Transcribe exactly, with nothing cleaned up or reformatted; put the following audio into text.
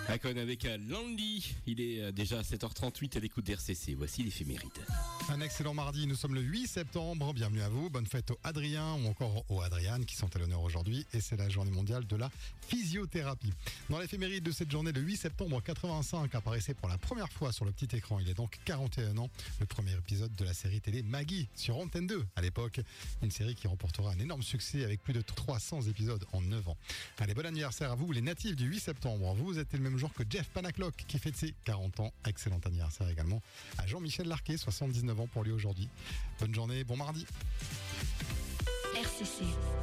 Akon avec Landy, il est déjà à sept heures trente-huit à l'écoute d'R C C, voici l'éphéméride. Un excellent mardi, nous sommes le huit septembre, bienvenue à vous, bonne fête aux Adrien ou encore aux Adriane qui sont à l'honneur aujourd'hui et c'est la journée mondiale de la physiothérapie. Dans l'éphéméride de cette journée, le huit septembre quatre-vingt-cinq apparaissait pour la première fois sur le petit écran, il est donc quarante et un ans, le premier épisode de la série télé Maggie sur Antenne deux à l'époque, une série qui remportera un énorme succès avec plus de trois cents épisodes en neuf ans. Allez, bon anniversaire à vous les natifs du huit septembre, vous êtes le même jour que Jeff Panaclock qui fête ses quarante ans, excellent anniversaire également à Jean-Michel Larquet, soixante-dix-neuf ans pour lui aujourd'hui. Bonne journée, bon mardi. R C C.